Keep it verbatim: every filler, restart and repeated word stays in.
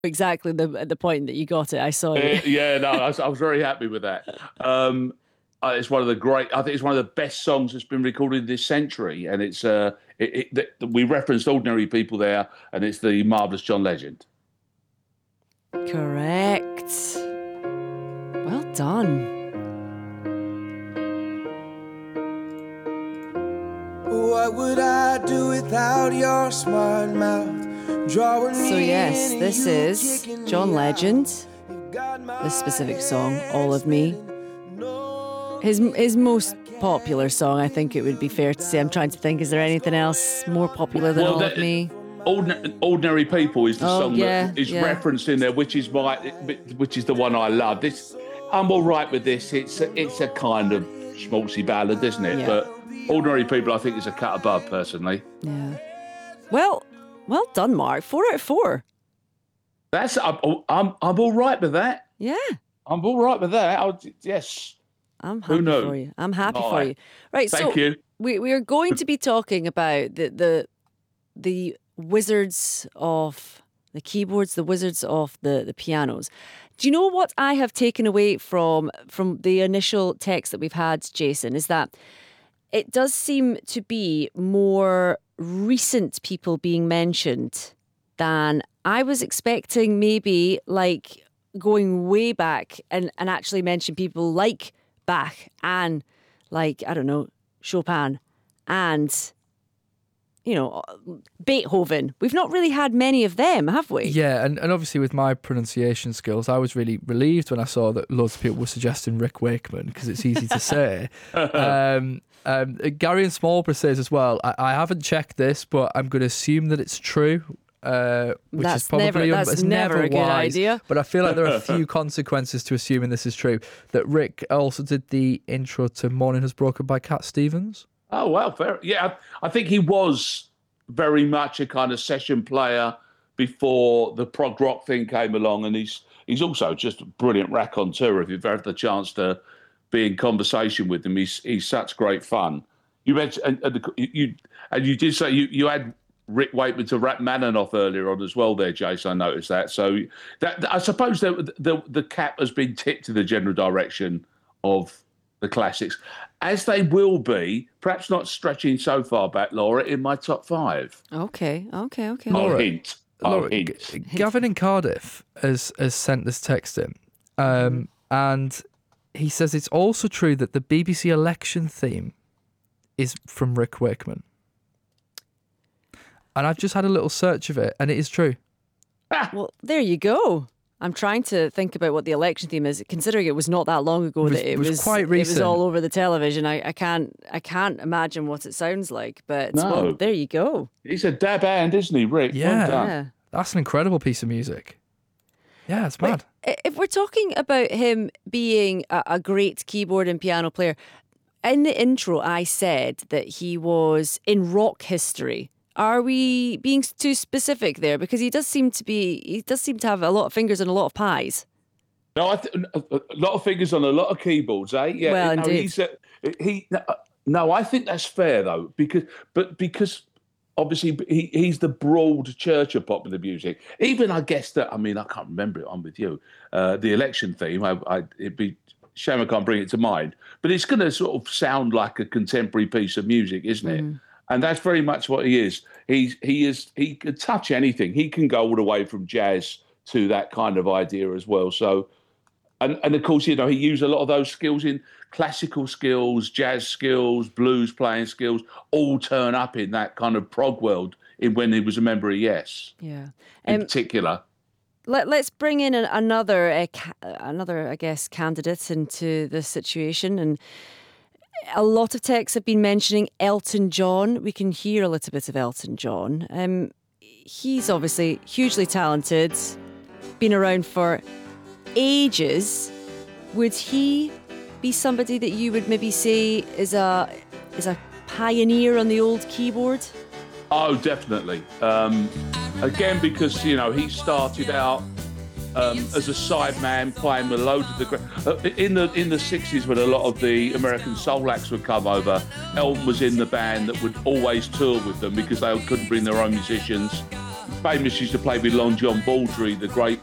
exactly the at the point that you got it. I saw you. Uh, yeah, no, I was, I was very happy with that. Um, uh, it's one of the great. I think it's one of the best songs that's been recorded this century, and it's uh, it, it, the, we referenced Ordinary People there, and it's the marvelous John Legend. Correct. Well done. What would I do without your smart mouth? Drawing So me yes, in and this you is kicking John me out. Legend. Got my This specific head song, All of Me. No, His his most popular song, I think it would be fair to say. I'm trying to think, is there anything else more popular than Well, All that- of Me? Ordinary, Ordinary People is the Oh, song yeah, that is yeah. referenced in there, which is my, which is the one I love. This, I'm all right with this. It's a, it's a kind of schmaltzy ballad, isn't it? Yeah. But Ordinary People, I think, is a cut above, personally. Yeah. Well, well done, Mark. Four out of four. That's I'm I'm, I'm all right with that. Yeah. I'm all right with that. I'll, yes. I'm Who happy knew? for you. I'm happy All for right. you. Right, Thank so you. we we are going to be talking about the the the wizards of the keyboards, the wizards of the the pianos. Do you know what I have taken away from from the initial text that we've had, Jason, is that it does seem to be more recent people being mentioned than I was expecting, maybe like going way back and, and actually mention people like Bach and like, I don't know, Chopin and, you know, Beethoven. We've not really had many of them, have we? Yeah, and, and obviously with my pronunciation skills, I was really relieved when I saw that loads of people were suggesting Rick Wakeman because it's easy to say. um, um, Gary and Smallborough says as well, I, I haven't checked this, but I'm going to assume that it's true. Uh, which That's is probably never- un- that's it's never never a good wise, idea. But I feel like there are a few consequences to assuming this is true. That Rick also did the intro to Morning Has Broken by Cat Stevens. Oh, well, fair. Yeah, I, I think he was very much a kind of session player before the prog rock thing came along, and he's he's also just a brilliant raconteur. If you've had the chance to be in conversation with him, he's he's such great fun. You mentioned and, and the, you and you did say you you had Rick Wakeman to Rachmaninoff earlier on as well there, Jace. I noticed that. So that I suppose the, the the cap has been tipped in the general direction of the classics, as they will be, perhaps not stretching so far back, Laura, in my top five. Okay, okay, okay. I'll Laura, hint. I'll Laura, hint. G- Gavin in Cardiff has, has sent this text in, um, and he says it's also true that the B B C election theme is from Rick Wakeman. And I've just had a little search of it, and it is true. Well, there you go. I'm trying to think about what the election theme is, considering it was not that long ago was- that it it was was quite It was recent. all over the television. I, I can't I can't imagine what it sounds like, but No. well, there you go. He's a dab hand, isn't he, Rick? Yeah. Well done. Yeah. That's an incredible piece of music. Yeah, it's mad. I- If we're talking about him being a, a great keyboard and piano player, in the intro I said that he was in rock history. Are we being too specific there? Because he does seem to be, he does seem to have a lot of fingers and a lot of pies. No, I th- a a lot of fingers on a lot of keyboards, eh? Yeah. Well, no, indeed. He's a, he. No, I think that's fair though, because but because obviously he, he's the broad church of popular music. Even I guess that I mean I can't remember it. I'm with you. Uh, the election theme. I, I it'd be shame I can't bring it to mind, but it's going to sort of sound like a contemporary piece of music, isn't it? And that's very much what he is. He's he is he can touch anything. He can go all the way from jazz to that kind of idea as well. So, and and of course, you know, he used a lot of those skills in classical skills, jazz skills, blues playing skills, all turn up in that kind of prog world in when he was a member of Yes, Yeah. in Um, particular. Let, let's bring in an, another, uh, ca- another, I guess, candidate into this situation. And a lot of texts have been mentioning Elton John. We can hear a little bit of Elton John. Um, he's obviously hugely talented, been around for ages. Would he be somebody that you would maybe say is a is a pioneer on the old keyboard? Oh, definitely. Um, again, because you know he started out um, as a sideman playing with loads of the gra- uh, in the in the sixties when a lot of the American soul acts would come over. Elton was in the band that would always tour with them because they couldn't bring their own musicians. famous used to play with Long John Baldry, the great